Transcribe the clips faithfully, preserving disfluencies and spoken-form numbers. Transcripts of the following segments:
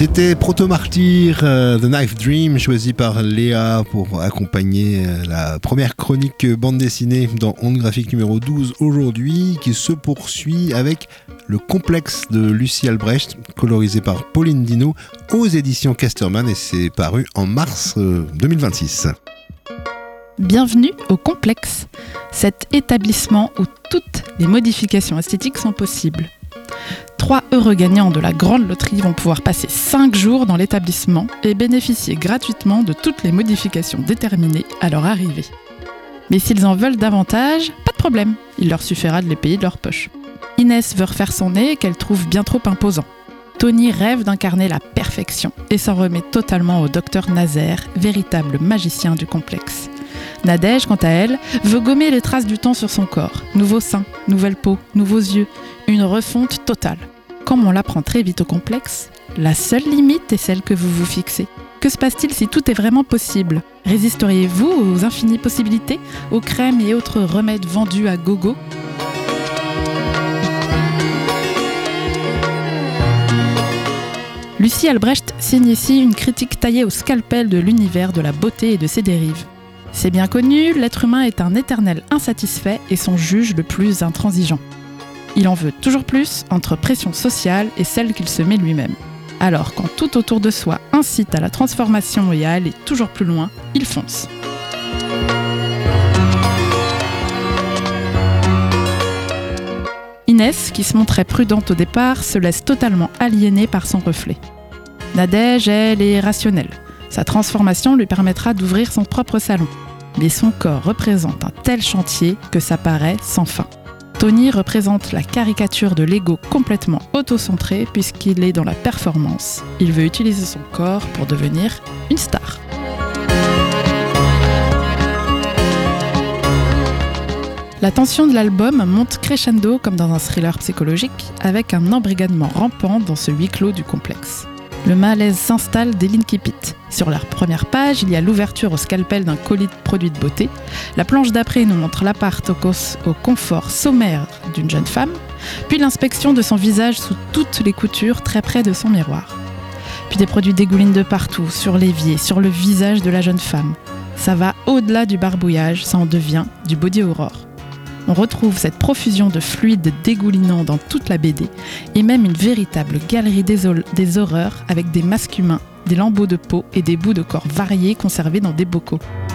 C'était Proto-Martyr, uh, The Knife Dream, choisi par Léa pour accompagner uh, la première chronique bande dessinée dans Onde Graphique numéro douze aujourd'hui, qui se poursuit avec Le Complexe de Lucie Albrecht, colorisé par Pauline Dino aux éditions Casterman, et c'est paru en mars uh, deux mille vingt-six. Bienvenue au Complexe, cet établissement où toutes les modifications esthétiques sont possibles. Trois heureux gagnants de la grande loterie vont pouvoir passer cinq jours dans l'établissement et bénéficier gratuitement de toutes les modifications déterminées à leur arrivée. Mais s'ils en veulent davantage, pas de problème, il leur suffira de les payer de leur poche. Inès veut refaire son nez qu'elle trouve bien trop imposant. Tony rêve d'incarner la perfection et s'en remet totalement au docteur Nazaire, véritable magicien du complexe. Nadège, quant à elle, veut gommer les traces du temps sur son corps. Nouveau sein, nouvelle peau, nouveaux yeux, une refonte totale. Comme on l'apprend très vite au complexe, la seule limite est celle que vous vous fixez. Que se passe-t-il si tout est vraiment possible ? Résisteriez-vous aux infinies possibilités, aux crèmes et autres remèdes vendus à gogo ? Lucie Albrecht signe ici une critique taillée au scalpel de l'univers de la beauté et de ses dérives. C'est bien connu, l'être humain est un éternel insatisfait et son juge le plus intransigeant. Il en veut toujours plus entre pression sociale et celle qu'il se met lui-même. Alors quand tout autour de soi incite à la transformation et à aller toujours plus loin, il fonce. Inès, qui se montrait prudente au départ, se laisse totalement aliéner par son reflet. Nadège, elle, est rationnelle. Sa transformation lui permettra d'ouvrir son propre salon. Mais son corps représente un tel chantier que ça paraît sans fin. Tony représente la caricature de l'ego complètement auto-centré puisqu'il est dans la performance. Il veut utiliser son corps pour devenir une star. La tension de l'album monte crescendo comme dans un thriller psychologique avec un embrigadement rampant dans ce huis clos du complexe. Le malaise s'installe dès l'incipit. Sur la première page, il y a l'ouverture au scalpel d'un colis de produits de beauté. La planche d'après nous montre l'appart au, cos- au confort sommaire d'une jeune femme, puis l'inspection de son visage sous toutes les coutures très près de son miroir. Puis des produits dégoulinent de partout, sur l'évier, sur le visage de la jeune femme. Ça va au-delà du barbouillage, ça en devient du body horror. On retrouve cette profusion de fluides dégoulinants dans toute la B D et même une véritable galerie des, o- des horreurs avec des masques humains, des lambeaux de peau et des bouts de corps variés conservés dans des bocaux.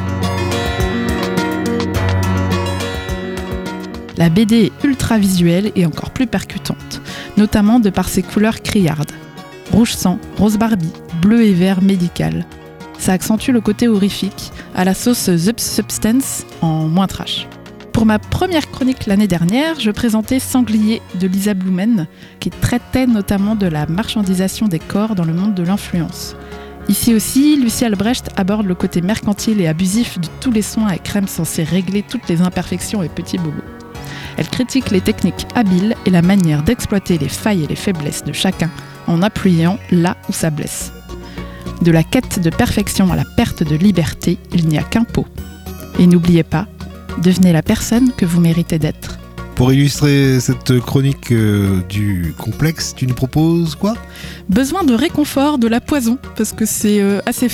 La B D est ultra visuelle et encore plus percutante, notamment de par ses couleurs criardes. Rouge sang, rose Barbie, bleu et vert médical. Ça accentue le côté horrifique à la sauce The Substance en moins trash. Pour ma première chronique l'année dernière, je présentais Sanglier de Lisa Blumen, qui traitait notamment de la marchandisation des corps dans le monde de l'influence. Ici aussi, Lucie Albrecht aborde le côté mercantile et abusif de tous les soins et crèmes censés régler toutes les imperfections et petits bobos. Elle critique les techniques habiles et la manière d'exploiter les failles et les faiblesses de chacun en appuyant là où ça blesse. De la quête de perfection à la perte de liberté, il n'y a qu'un pot. Et n'oubliez pas, devenez la personne que vous méritez d'être. Pour illustrer cette chronique euh, du complexe, tu nous proposes quoi ? Besoin de réconfort, de la poison, parce que c'est euh, assez